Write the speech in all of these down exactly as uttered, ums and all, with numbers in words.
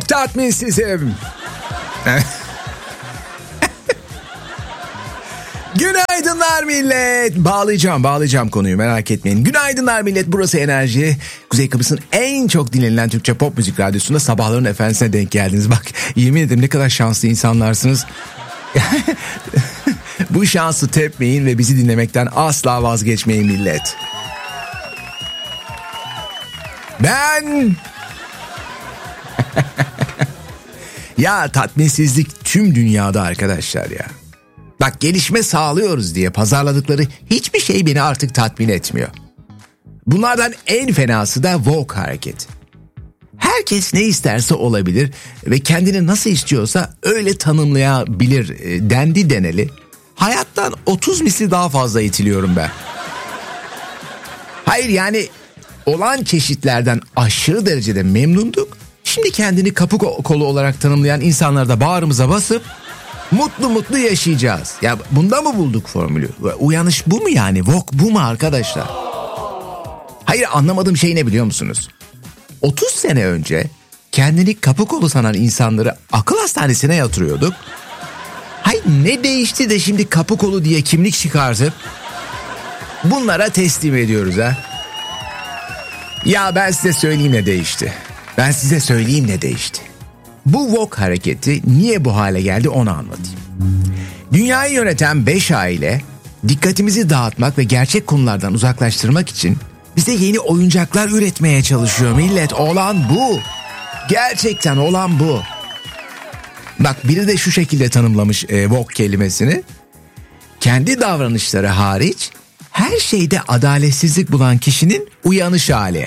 Çok tatminsizim. Günaydınlar millet. Bağlayacağım bağlayacağım konuyu, merak etmeyin. Günaydınlar millet, burası Enerji. Kuzey Kıbrıs'ın en çok dinlenilen Türkçe pop müzik radyosunda sabahların efendisine denk geldiniz. Bak, yemin ederim ne kadar şanslı insanlarsınız. Bu şansı tepmeyin ve bizi dinlemekten asla vazgeçmeyin millet. Ben... Ya tatminsizlik tüm dünyada arkadaşlar ya. Bak, gelişme sağlıyoruz diye pazarladıkları hiçbir şey beni artık tatmin etmiyor. Bunlardan en fenası da Vogue hareketi. Herkes ne isterse olabilir ve kendini nasıl istiyorsa öyle tanımlayabilir e, dendi deneli. Hayattan otuz misli daha fazla itiliyorum ben. Hayır, yani olan çeşitlerden aşırı derecede memnunduk. Şimdi kendini kapı kolu olarak tanımlayan insanlar da bağrımıza basıp mutlu mutlu yaşayacağız. Ya bunda mı bulduk formülü? Uyanış bu mu yani? Vogue bu mu arkadaşlar? Hayır, anlamadığım şey ne biliyor musunuz? otuz sene önce kendini kapı kolu sanan insanları akıl hastanesine yatırıyorduk. Hayır, ne değişti de şimdi kapı kolu diye kimlik çıkartıp bunlara teslim ediyoruz ha? Ya ben size söyleyeyim ne değişti. Ben size söyleyeyim ne değişti. Bu Vogue hareketi niye bu hale geldi onu anlatayım. Dünyayı yöneten beş aile dikkatimizi dağıtmak ve gerçek konulardan uzaklaştırmak için bize yeni oyuncaklar üretmeye çalışıyor millet. Olan bu. Gerçekten olan bu. Bak, biri de şu şekilde tanımlamış e, Vogue kelimesini. Kendi davranışları hariç her şeyde adaletsizlik bulan kişinin uyanış hali.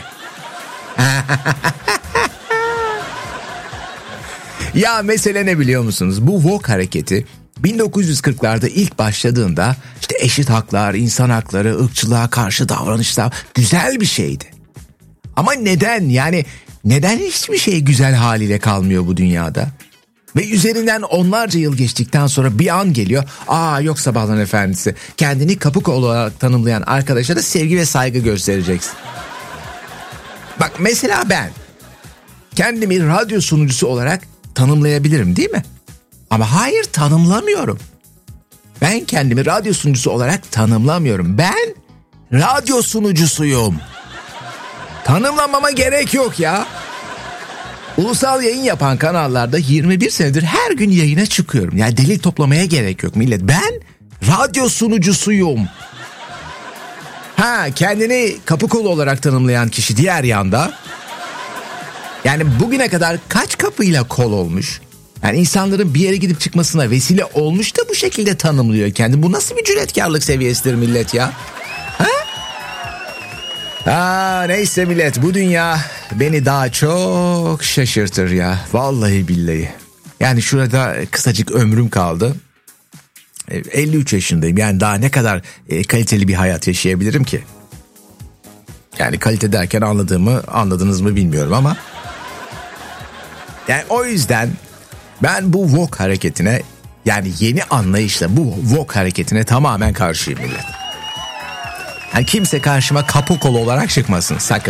Ya mesele ne biliyor musunuz? Bu Vogue hareketi bin dokuz yüz kırklarda ilk başladığında işte eşit haklar, insan hakları, ırkçılığa karşı davranışlar güzel bir şeydi. Ama neden, yani neden hiçbir şey güzel haliyle kalmıyor bu dünyada? Ve üzerinden onlarca yıl geçtikten sonra bir an geliyor. Aa, yok sabahların efendisi, kendini kapı kolu olarak tanımlayan arkadaşlara sevgi ve saygı göstereceksin. Bak mesela ben kendimi radyo sunucusu olarak tanımlayabilirim değil mi? Ama hayır, tanımlamıyorum. Ben kendimi radyo sunucusu olarak tanımlamıyorum. Ben radyo sunucusuyum. Tanımlamama gerek yok ya. Ulusal yayın yapan kanallarda yirmi bir senedir her gün yayına çıkıyorum. Yani delil toplamaya gerek yok millet. Ben radyo sunucusuyum. Ha, kendini kapı kolu olarak tanımlayan kişi diğer yanda. Yani bugüne kadar kaç kapıyla kol olmuş? Yani insanların bir yere gidip çıkmasına vesile olmuş da bu şekilde tanımlıyor kendini. Bu nasıl bir cüretkarlık seviyesidir millet ya? Ha? Aa, neyse millet, bu dünya beni daha çok şaşırtır ya. Vallahi billahi. Yani şurada kısacık ömrüm kaldı. elli üç yaşındayım. Yani daha ne kadar kaliteli bir hayat yaşayabilirim ki? Yani kalite derken anladığımı anladınız mı bilmiyorum ama. Yani o yüzden ben bu Vogue hareketine, yani yeni anlayışla bu Vogue hareketine tamamen karşıyım millet. Yani kimse karşıma kapı kolu olarak çıkmasın sakın.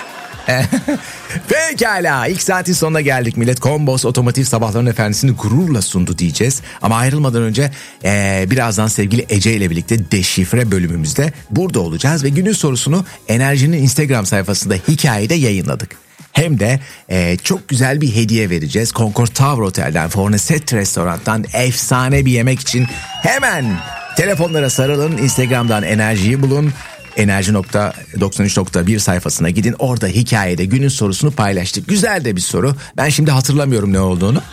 Pekala, ilk saatin sonuna geldik millet. Kombos Otomotiv sabahların efendisini gururla sundu diyeceğiz. Ama ayrılmadan önce ee, birazdan sevgili Ece ile birlikte deşifre bölümümüzde burada olacağız. Ve günün sorusunu Enerji'nin Instagram sayfasında hikayede yayınladık. Hem de e, çok güzel bir hediye vereceğiz. Concord Tower Otel'den, Forneset Restoran'tan efsane bir yemek için hemen telefonlara sarılın. Instagram'dan Enerji'yi bulun. Enerji doksan üç nokta bir sayfasına gidin. Orada hikayede günün sorusunu paylaştık. Güzel de bir soru. Ben şimdi hatırlamıyorum ne olduğunu.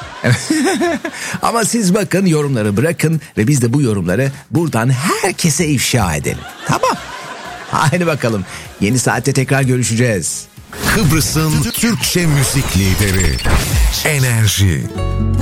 Ama siz bakın, yorumları bırakın ve biz de bu yorumları buradan herkese ifşa edelim. Tamam. Haydi bakalım. Yeni saatte tekrar görüşeceğiz. Kıbrıs'ın Türkçe müzik lideri Enerji.